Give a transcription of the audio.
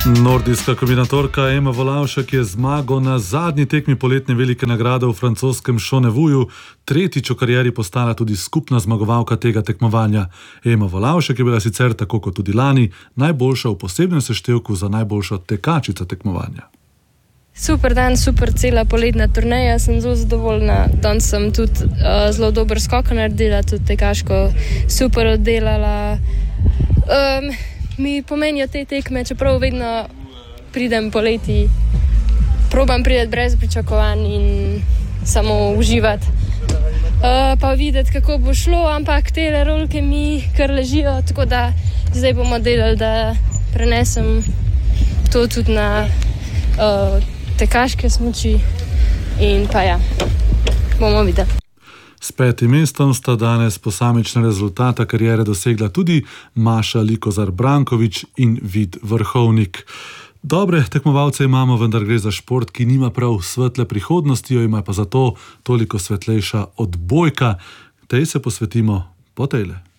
Nordijska kombinatorka Ema Volavšek je zmago na zadnji tekmi poletne velike nagrade v francoskem Šonevuju tretjič v karieri postala tudi skupna zmagovalka tega tekmovanja. Ema Volavšek je bila sicer, tako kot tudi lani, najboljša v posebnem seštevku za najboljšo tekačico tekmovanja. Super dan, super cela poletna turneja, sem zelo zadovoljna. Danes sem tudi zelo dober skok naredila, tudi tekaško super oddelala. Mi pomenijo te tekme, čeprav vedno pridem poleti, probam priti brez pričakovanj in samo uživati. Pa videti, kako bo šlo, ampak te rolke mi kar ležijo, tako da zdaj bomo delali, da prenesem to tudi na tekaške smuči in pa ja, bomo videli. S 5. mestom sta danes posamična rezultata kariere dosegla tudi Maša Likozar-Brankovič in Vid Vrhovnik. Dobre tekmovalce imamo, vendar gre za šport, ki nima prav svetle prihodnosti, jo ima pa zato toliko svetlejša odbojka. Tej se posvetimo po tejle.